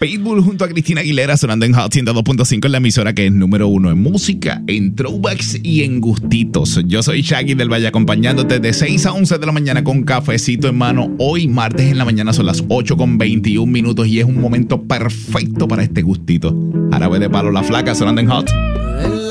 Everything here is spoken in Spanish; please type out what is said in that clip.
Pitbull junto a Cristina Aguilera sonando en Hot 102.5 en la emisora que es número 1 en música, en throwbacks y en gustitos. Yo soy Shaggy del Valle acompañándote de 6 a 11 de la mañana con cafecito en mano. Hoy martes en la mañana son las 8:21 y es un momento perfecto para este gustito. Jarabe de Palo La Flaca sonando en Hot.